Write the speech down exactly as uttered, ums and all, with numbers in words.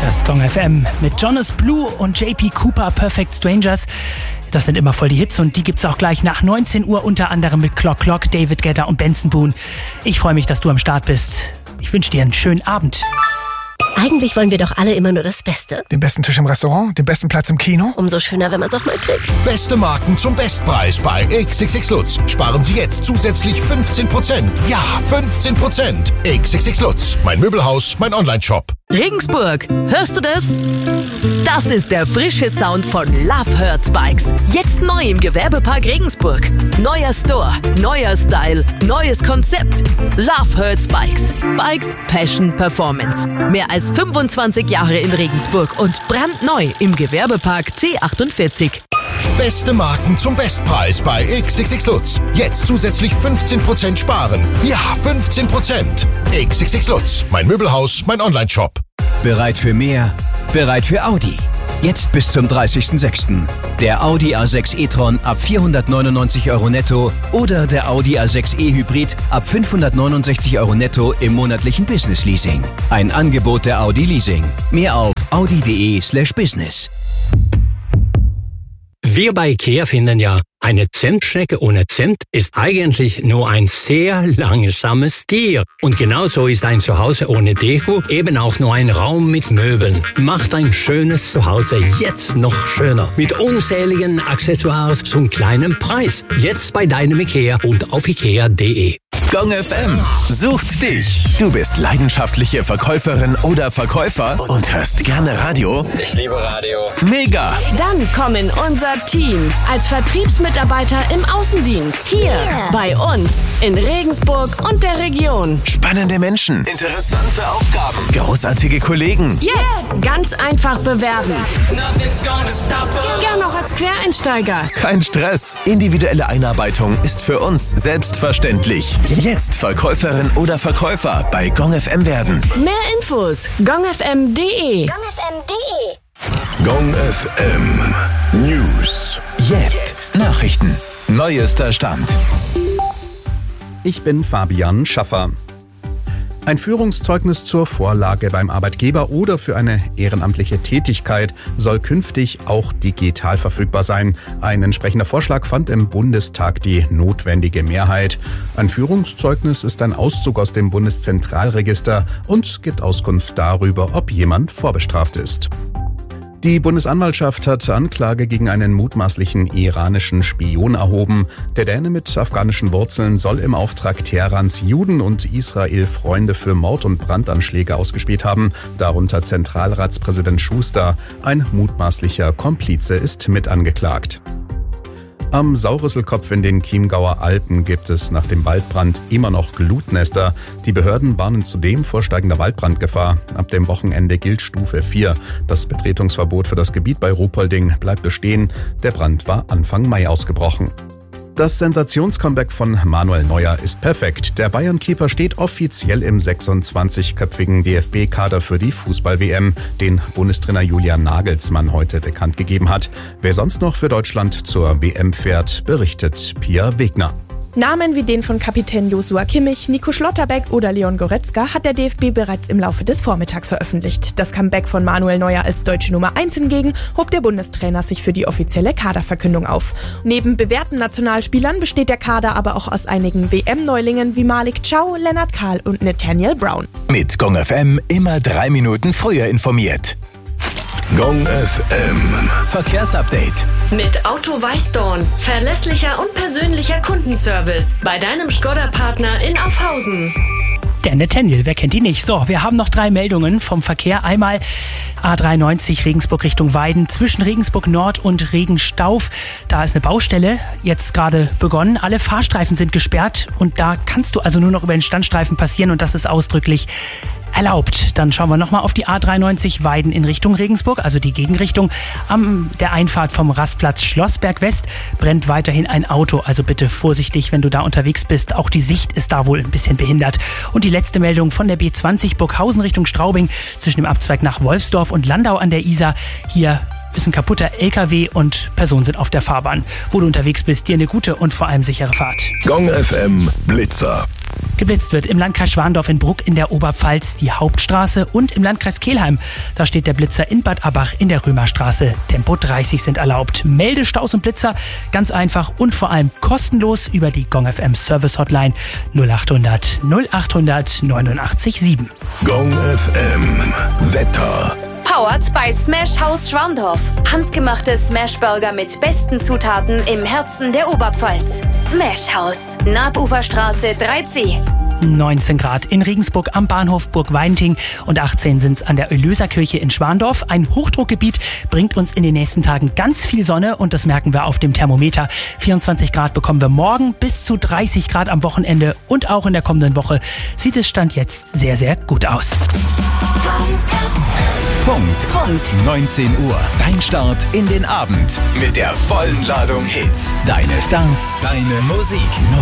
Das Gong F M mit Jonas Blue und J P Cooper, Perfect Strangers. Das sind immer voll die Hits und die gibt's auch gleich nach neunzehn Uhr, unter anderem mit Clock Clock, David Guetta und Benson Boone. Ich freue mich, dass du am Start bist. Ich wünsche dir einen schönen Abend. Eigentlich wollen wir doch alle immer nur das Beste. Den besten Tisch im Restaurant, den besten Platz im Kino. Umso schöner, wenn man es auch mal kriegt. Beste Marken zum Bestpreis bei X X X Lutz. Sparen Sie jetzt zusätzlich fünfzehn Prozent. Ja, fünfzehn Prozent. X X X Lutz. Mein Möbelhaus, mein Online-Shop. Regensburg, hörst du das? Das ist der frische Sound von Love Hurts Bikes. Jetzt neu im Gewerbepark Regensburg. Neuer Store, neuer Style, neues Konzept. Love Hurts Bikes. Bikes, Passion, Performance. Mehr als fünfundzwanzig Jahre in Regensburg und brandneu im Gewerbepark C achtundvierzig. Beste Marken zum Bestpreis bei X X X Lutz. Jetzt zusätzlich fünfzehn Prozent sparen. Ja, fünfzehn Prozent. X X X Lutz. Mein Möbelhaus, mein Online-Shop. Bereit für mehr? Bereit für Audi. Jetzt bis zum dreißigsten sechsten Der Audi A sechs e-tron ab vierhundertneunundneunzig Euro netto oder der Audi A sechs e-Hybrid ab fünfhundertneunundsechzig Euro netto im monatlichen Business-Leasing. Ein Angebot der Audi Leasing. Mehr auf audi.de slash business. Wir bei IKEA finden ja, eine Zentstrecke ohne Zent ist eigentlich nur ein sehr langsames Tier. Und genauso ist ein Zuhause ohne Deko eben auch nur ein Raum mit Möbeln. Macht ein schönes Zuhause jetzt noch schöner. Mit unzähligen Accessoires zum kleinen Preis. Jetzt bei deinem IKEA und auf ikea punkt de. Gong F M sucht dich. Du bist leidenschaftliche Verkäuferin oder Verkäufer und hörst gerne Radio? Ich liebe Radio. Mega! Dann komm in unser Team als Vertriebsmitarbeiter im Außendienst. Hier yeah. bei uns in Regensburg und der Region. Spannende Menschen, interessante Aufgaben, großartige Kollegen. Jetzt yeah. ganz einfach bewerben. Gern auch als Quereinsteiger. Kein Stress. Individuelle Einarbeitung ist für uns selbstverständlich. Jetzt Verkäuferin oder Verkäufer bei Gong F M werden. Mehr Infos gong f m punkt de. gong f m punkt de. Gong F M News. Jetzt Nachrichten. Neuester Stand. Ich bin Fabian Schaffer. Ein Führungszeugnis zur Vorlage beim Arbeitgeber oder für eine ehrenamtliche Tätigkeit soll künftig auch digital verfügbar sein. Ein entsprechender Vorschlag fand im Bundestag die notwendige Mehrheit. Ein Führungszeugnis ist ein Auszug aus dem Bundeszentralregister und gibt Auskunft darüber, ob jemand vorbestraft ist. Die Bundesanwaltschaft hat Anklage gegen einen mutmaßlichen iranischen Spion erhoben. Der Däne mit afghanischen Wurzeln soll im Auftrag Teherans Juden und Israel Freunde für Mord- und Brandanschläge ausgespielt haben, darunter Zentralratspräsident Schuster. Ein mutmaßlicher Komplize ist mit angeklagt. Am Saurisselkopf in den Chiemgauer Alpen gibt es nach dem Waldbrand immer noch Glutnester. Die Behörden warnen zudem vor steigender Waldbrandgefahr. Ab dem Wochenende gilt Stufe vier. Das Betretungsverbot für das Gebiet bei Ruhpolding bleibt bestehen. Der Brand war Anfang Mai ausgebrochen. Das Sensationscomeback von Manuel Neuer ist perfekt. Der Bayern-Keeper steht offiziell im sechsundzwanzigköpfigen D F B-Kader für die Fußball-W M, den Bundestrainer Julian Nagelsmann heute bekannt gegeben hat. Wer sonst noch für Deutschland zur W M fährt, berichtet Pia Wegner. Namen wie den von Kapitän Joshua Kimmich, Nico Schlotterbeck oder Leon Goretzka hat der D F B bereits im Laufe des Vormittags veröffentlicht. Das Comeback von Manuel Neuer als deutsche Nummer eins hingegen hob der Bundestrainer sich für die offizielle Kaderverkündung auf. Neben bewährten Nationalspielern besteht der Kader aber auch aus einigen W M-Neulingen wie Malik Chow, Lennart Kahl und Nathaniel Brown. Mit Gong F M immer drei Minuten früher informiert. Gong F M Verkehrsupdate. Mit Auto Weißdorn. Verlässlicher und persönlicher Kundenservice bei deinem Skoda-Partner in Aufhausen. Der Nathaniel, wer kennt ihn nicht? So, wir haben noch drei Meldungen vom Verkehr. Einmal A dreiundneunzig Regensburg Richtung Weiden zwischen Regensburg Nord und Regenstauf. Da ist eine Baustelle jetzt gerade begonnen. Alle Fahrstreifen sind gesperrt und da kannst du also nur noch über den Standstreifen passieren und das ist ausdrücklich erlaubt. Dann schauen wir nochmal auf die A dreiundneunzig Weiden in Richtung Regensburg, also die Gegenrichtung. An der Einfahrt vom Rastplatz Schlossberg West brennt weiterhin ein Auto, also bitte vorsichtig, wenn du da unterwegs bist. Auch die Sicht ist da wohl ein bisschen behindert. Und die letzte Meldung von der B zwanzig Burghausen Richtung Straubing zwischen dem Abzweig nach Wolfsdorf und Landau an der Isar. Hier ist ein kaputter L K W und Personen sind auf der Fahrbahn. Wo du unterwegs bist, dir eine gute und vor allem sichere Fahrt. Gong F M Blitzer. Geblitzt wird im Landkreis Schwandorf in Bruck in der Oberpfalz die Hauptstraße und im Landkreis Kelheim. Da steht der Blitzer in Bad Abbach in der Römerstraße. Tempo dreißig sind erlaubt. Melde Staus und Blitzer ganz einfach und vor allem kostenlos über die Gong F M Service Hotline null acht hundert null acht hundert neunundachtzig sieben. Gong F M Wetter. Powered bei Smash Haus Schwandorf. Handgemachte Smashburger mit besten Zutaten im Herzen der Oberpfalz. Smash Haus, Nabuferstraße drei C. neunzehn Grad in Regensburg am Bahnhof Burg-Weinting und achtzehn sind es an der Erlöserkirche in Schwandorf. Ein Hochdruckgebiet bringt uns in den nächsten Tagen ganz viel Sonne und das merken wir auf dem Thermometer. vierundzwanzig Grad bekommen wir morgen, bis zu dreißig Grad am Wochenende und auch in der kommenden Woche sieht es Stand jetzt sehr, sehr gut aus. Punkt. Punkt. neunzehn Uhr. Dein Start in den Abend mit der vollen Ladung Hits. Deine Stars, deine Musik.